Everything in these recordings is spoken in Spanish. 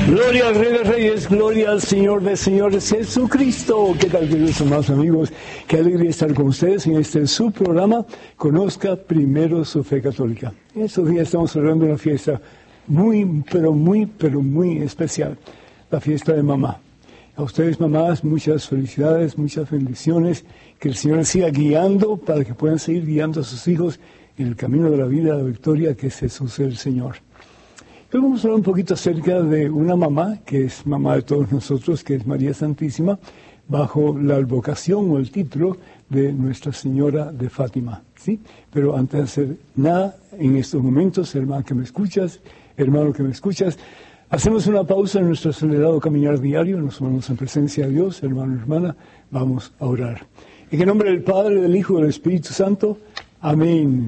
Gloria al Rey de Reyes, gloria al Señor de Señores, Jesucristo. ¿Qué tal, queridos hermanos amigos? Qué alegría estar con ustedes en este su programa, Conozca Primero su Fe Católica. En estos días estamos celebrando una fiesta muy especial, la fiesta de mamá. A ustedes, mamás, muchas felicidades, muchas bendiciones, que el Señor les siga guiando para que puedan seguir guiando a sus hijos en el camino de la vida, de la victoria, que es Jesús el Señor. Hoy vamos a hablar un poquito acerca de una mamá, que es mamá de todos nosotros, que es María Santísima, bajo la advocación o el título de Nuestra Señora de Fátima, ¿sí? Pero antes de hacer nada, en estos momentos, hermano que me escuchas, hacemos una pausa en nuestro acelerado caminar diario, nos ponemos en presencia de Dios, hermano y hermana, vamos a orar. En el nombre del Padre, del Hijo y del Espíritu Santo, amén.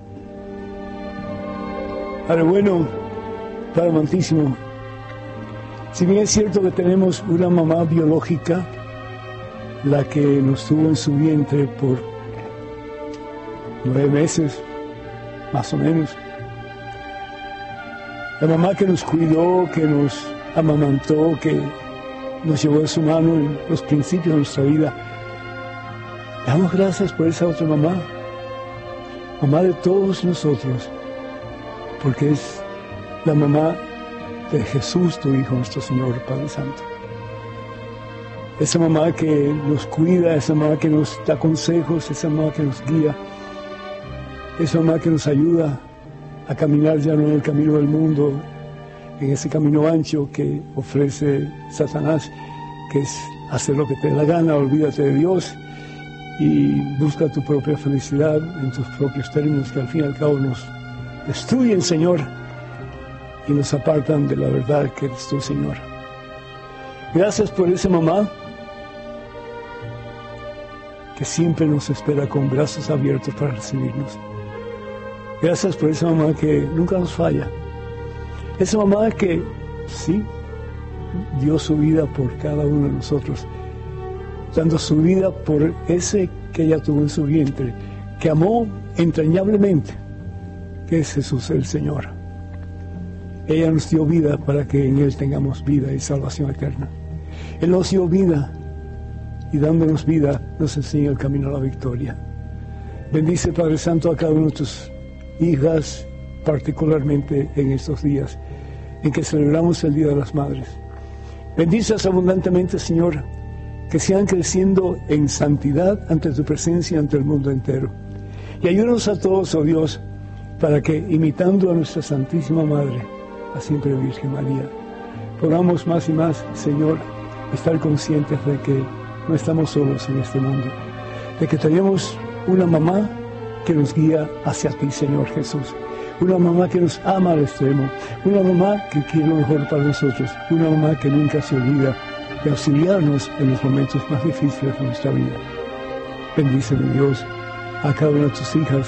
Padre bueno, Padre amantísimo, si bien es cierto que tenemos una mamá biológica, la que nos tuvo en su vientre por 9 meses, más o menos, la mamá que nos cuidó, que nos amamantó, que nos llevó de su mano en los principios de nuestra vida, damos gracias por esa otra mamá, mamá de todos nosotros, porque es la mamá de Jesús, tu Hijo, nuestro Señor, Padre Santo. Esa mamá que nos cuida, esa mamá que nos da consejos, esa mamá que nos guía, esa mamá que nos ayuda a caminar ya no en el camino del mundo, en ese camino ancho que ofrece Satanás, que es hacer lo que te dé la gana, olvídate de Dios y busca tu propia felicidad en tus propios términos, que al fin y al cabo nos destruyen, Señor, y nos apartan de la verdad que eres tú, Señor. Gracias por esa mamá que siempre nos espera con brazos abiertos para recibirnos. Gracias por esa mamá que nunca nos falla. Esa mamá que, sí, dio su vida por cada uno de nosotros, dando su vida por ese que ella tuvo en su vientre, que amó entrañablemente, que es Jesús el Señor. Ella nos dio vida para que en Él tengamos vida y salvación eterna. Él nos dio vida y dándonos vida nos enseña el camino a la victoria. Bendice, Padre Santo, a cada una de tus hijas, particularmente en estos días en que celebramos el Día de las Madres. Bendícelas abundantemente, Señor, que sigan creciendo en santidad ante tu presencia y ante el mundo entero. Y ayúdanos a todos, oh Dios, para que, imitando a nuestra Santísima Madre, la siempre Virgen María, podamos más y más, Señor, estar conscientes de que no estamos solos en este mundo, de que tenemos una mamá que nos guía hacia ti, Señor Jesús, una mamá que nos ama al extremo, una mamá que quiere lo mejor para nosotros, una mamá que nunca se olvida de auxiliarnos en los momentos más difíciles de nuestra vida. Bendíceme, Dios, a cada una de tus hijas,